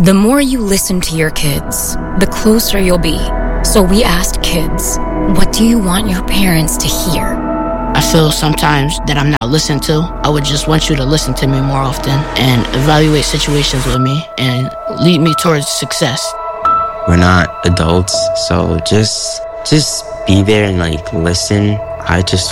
The more you listen to your kids, the closer you'll be. So we asked kids, what do you want your parents to hear? I feel sometimes that I'm not listened to. I would just want you to listen to me more often and evaluate situations with me and lead me towards success. We're not adults, so just be there and listen. I just